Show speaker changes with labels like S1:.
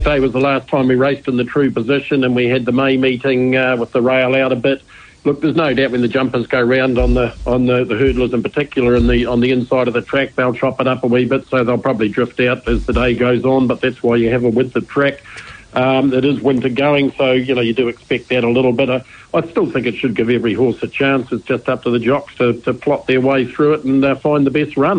S1: Day was the last time we raced in the true position, and we had the May meeting with the rail out a bit. Look, there's no doubt when the jumpers go round on the hurdlers in particular on the inside of the track, they'll chop it up a wee bit, so they'll probably drift out as the day goes on, but that's why you have a width of track. It is winter going, so you do expect that a little bit. I still think it should give every horse a chance. It's just up to the jocks to plot their way through it and find the best run.